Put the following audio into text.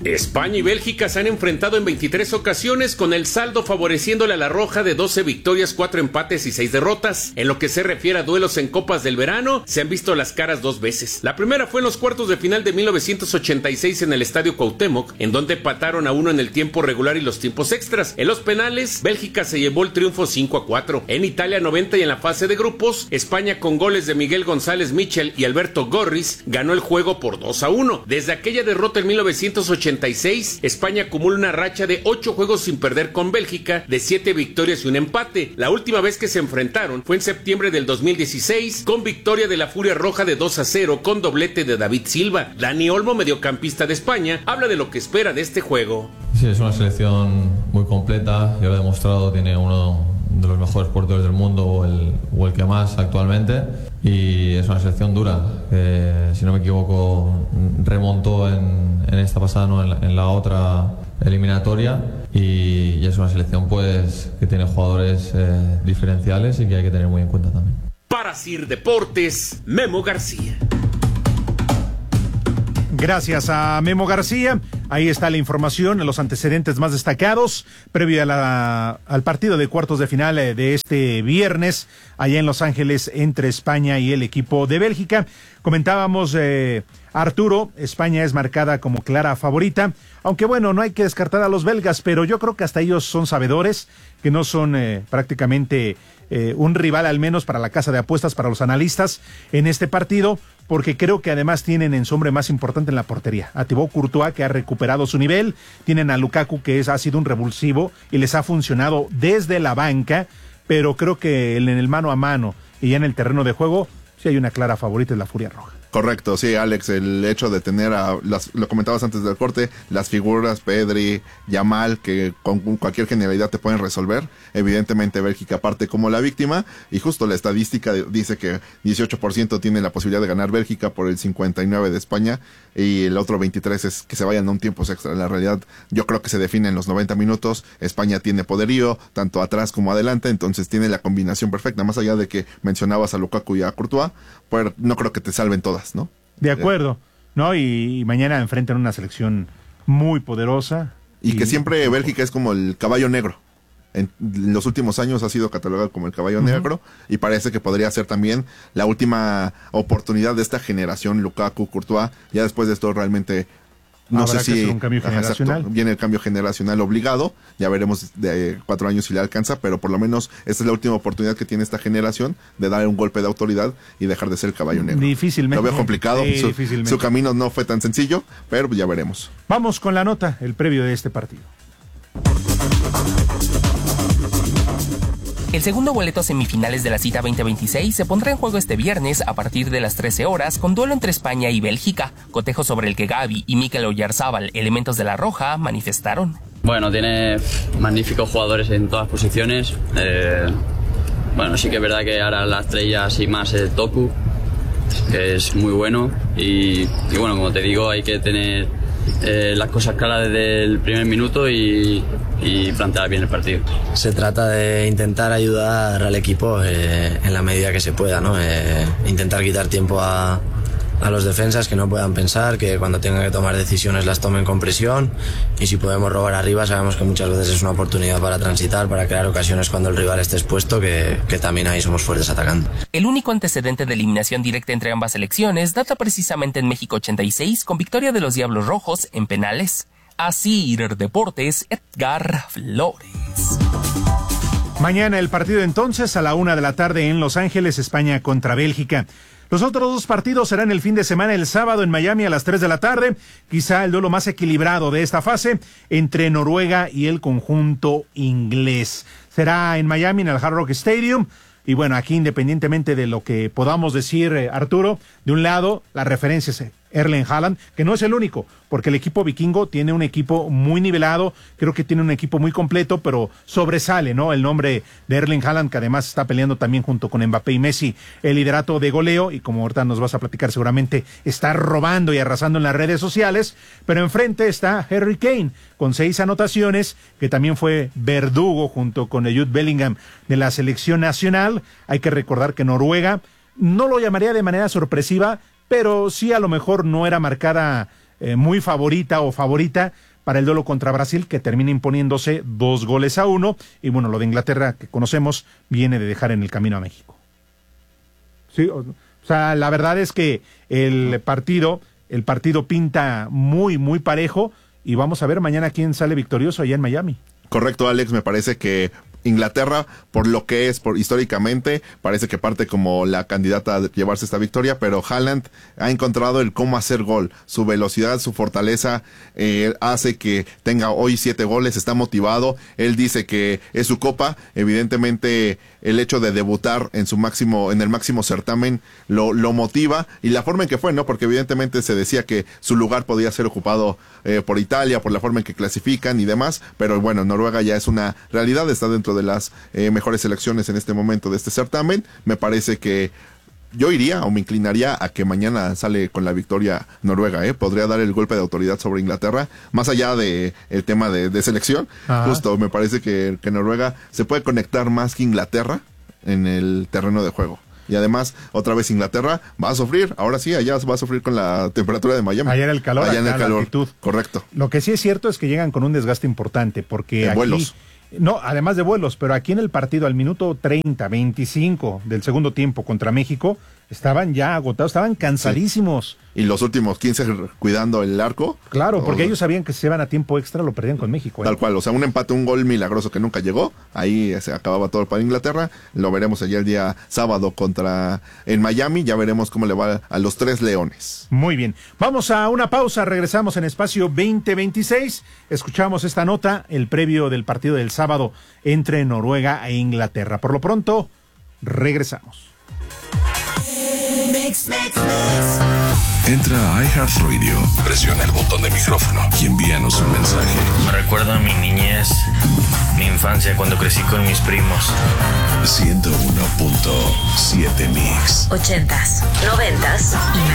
España y Bélgica se han enfrentado en 23 ocasiones, con el saldo favoreciéndole a la roja de 12 victorias, 4 empates y 6 derrotas. En lo que se refiere a duelos en Copas del Verano, se han visto las caras 2 veces. La primera fue en los cuartos de final de 1986 en el Estadio Cuauhtémoc, en donde empataron a 1 en el tiempo regular y los tiempos extras. En los penales, Bélgica se llevó el triunfo 5-4. En Italia 90 y en la fase de grupos, España, con goles de Miguel González Michel y Alberto Gorris, ganó el juego por 2-1. Desde aquella derrota en 1986, España acumula una racha de 8 juegos sin perder con Bélgica, de 7 victorias y un empate. La última vez que se enfrentaron fue en septiembre del 2016, con victoria de la Furia Roja de 2-0 con doblete de David Silva. Dani Olmo, mediocampista de España, habla de lo que espera de este juego. Sí, es una selección muy completa, ya lo ha demostrado, tiene uno de los mejores porteros del mundo o el que más actualmente, y es una selección dura, que si no me equivoco remontó en esta pasada, no, en la otra eliminatoria, y es una selección pues que tiene jugadores diferenciales y que hay que tener muy en cuenta también. Para Sir Deportes, Memo García. Gracias a Memo García. Ahí está la información, los antecedentes más destacados previo al partido de cuartos de final de este viernes allá en Los Ángeles entre España y el equipo de Bélgica. Comentábamos, Arturo, España es marcada como clara favorita, aunque bueno, no hay que descartar a los belgas, pero yo creo que hasta ellos son sabedores que no son prácticamente un rival, al menos para la casa de apuestas, para los analistas en este partido, porque creo que además tienen en su hombre más importante en la portería a Thibaut Courtois, que ha recuperado su nivel, tienen a Lukaku, que ha sido un revulsivo y les ha funcionado desde la banca, pero creo que en el mano a mano y ya en el terreno de juego sí hay una clara favorita, es la Furia Roja. Correcto, sí, Alex, el hecho de tener lo comentabas antes del corte, las figuras Pedri, Yamal, que con cualquier genialidad te pueden resolver. Evidentemente Bélgica parte como la víctima, y justo la estadística dice que 18% tiene la posibilidad de ganar Bélgica por el 59% de España, y el otro 23% es que se vayan a un tiempo extra. En la realidad yo creo que se define en los 90 minutos, España tiene poderío, tanto atrás como adelante, entonces tiene la combinación perfecta, más allá de que mencionabas a Lukaku y a Courtois, pues no creo que te salven todas, ¿no? De acuerdo, ¿no? Y mañana enfrentan una selección muy poderosa. Y que siempre Bélgica es como el caballo negro. En los últimos años ha sido catalogado como el caballo negro, y parece que podría ser también la última oportunidad de esta generación, Lukaku, Courtois. Ya después de esto realmente no habrá sé si un cambio generacional. Exacto, viene el cambio generacional obligado, ya veremos de 4 años si le alcanza, pero por lo menos esta es la última oportunidad que tiene esta generación de dar un golpe de autoridad y dejar de ser el caballo negro. Difícilmente. Lo veo complicado, sí, difícilmente. Su camino no fue tan sencillo, pero ya veremos. Vamos con la nota, el previo de este partido. El segundo boleto a semifinales de la cita 2026 se pondrá en juego este viernes a partir de las 13 horas con duelo entre España y Bélgica, cotejo sobre el que Gavi y Mikel Oyarzabal, elementos de la Roja, manifestaron. Bueno, tiene magníficos jugadores en todas posiciones. Bueno, sí que es verdad que ahora la estrella así más es Toku, que es muy bueno, y bueno, como te digo, hay que tener las cosas claras desde el primer minuto y plantear bien el partido. Se trata de intentar ayudar al equipo en la medida que se pueda, ¿no? Intentar quitar tiempo a los defensas, que no puedan pensar, que cuando tengan que tomar decisiones las tomen con presión, y si podemos robar arriba sabemos que muchas veces es una oportunidad para transitar, para crear ocasiones cuando el rival esté expuesto, que también ahí somos fuertes atacando. El único antecedente de eliminación directa entre ambas selecciones data precisamente en México 86 con victoria de los Diablos Rojos en penales. Así Deportes, Edgar Flores. Mañana el partido entonces a la 1:00 p.m. en Los Ángeles, España contra Bélgica. Los otros 2 partidos serán el fin de semana, el sábado en Miami a las 3:00 p.m, quizá el duelo más equilibrado de esta fase entre Noruega y el conjunto inglés. Será en Miami, en el Hard Rock Stadium. Y bueno, aquí independientemente de lo que podamos decir, Arturo, de un lado, la referencia es Erling Haaland, que no es el único, porque el equipo vikingo tiene un equipo muy nivelado, creo que tiene un equipo muy completo, pero sobresale, ¿no? El nombre de Erling Haaland, que además está peleando también junto con Mbappé y Messi el liderato de goleo, y como ahorita nos vas a platicar seguramente, está robando y arrasando en las redes sociales, pero enfrente está Harry Kane, con 6 anotaciones, que también fue verdugo junto con Jude Bellingham de la selección nacional. Hay que recordar que Noruega, no lo llamaría de manera sorpresiva, pero sí a lo mejor no era marcada muy favorita o favorita para el duelo contra Brasil, que termina imponiéndose 2-1, y bueno, lo de Inglaterra que conocemos viene de dejar en el camino a México. Sí, o sea, la verdad es que el partido pinta muy, muy parejo, y vamos a ver mañana quién sale victorioso allá en Miami. Correcto, Alex, me parece que Inglaterra, por lo que es, históricamente, parece que parte como la candidata a llevarse esta victoria, pero Haaland ha encontrado el cómo hacer gol. Su velocidad, su fortaleza hace que tenga hoy 7 goles, está motivado. Él dice que es su copa. Evidentemente, el hecho de debutar en el máximo certamen lo motiva, y la forma en que fue, ¿no? Porque evidentemente se decía que su lugar podía ser ocupado por Italia, por la forma en que clasifican y demás, pero bueno, Noruega ya es una realidad, está dentro de las mejores selecciones en este momento de este certamen. Me parece que yo iría o me inclinaría a que mañana sale con la victoria Noruega, podría dar el golpe de autoridad sobre Inglaterra, más allá de el tema de selección. Ajá. Justo me parece que Noruega se puede conectar más que Inglaterra en el terreno de juego. Y además, otra vez Inglaterra va a sufrir, ahora sí, allá va a sufrir con la temperatura de Miami. Allá en el calor, allá en el calor. Altitud. Correcto. Lo que sí es cierto es que llegan con un desgaste importante, porque aquí, vuelos. No, además de vuelos, pero aquí en el partido al minuto 30, 25 del segundo tiempo contra México, estaban ya agotados, estaban cansadísimos. Sí. Y los últimos 15 cuidando el arco. Claro, porque ellos sabían que si se iban a tiempo extra lo perdían con México. Tal cual, o sea, un empate, un gol milagroso que nunca llegó. Ahí se acababa todo para Inglaterra. Lo veremos allá el día sábado en Miami. Ya veremos cómo le va a los 3 leones. Muy bien. Vamos a una pausa, regresamos en Espacio 2026. Escuchamos esta nota, el previo del partido del sábado entre Noruega e Inglaterra. Por lo pronto, regresamos. Entra a iHeartRadio, presiona el botón de micrófono y envíanos un mensaje. Me recuerda a mi niñez, mi infancia cuando crecí con mis primos. 101.7 Mix. 80s, 90s y